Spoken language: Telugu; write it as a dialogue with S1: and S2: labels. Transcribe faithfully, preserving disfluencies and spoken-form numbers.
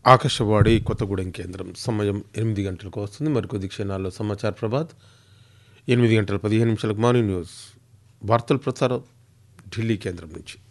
S1: ఆకాశవాణి కొత్తగూడెం కేంద్రం సమయం ఎనిమిది గంటలకు వస్తుంది. మరికొద్ది క్షణాల్లో సమాచార ప్రభాత్. ఎనిమిది గంటల పదిహేను నిమిషాలకు మార్నింగ్ న్యూస్ వార్తల ప్రసారం ఢిల్లీ కేంద్రం నుంచి.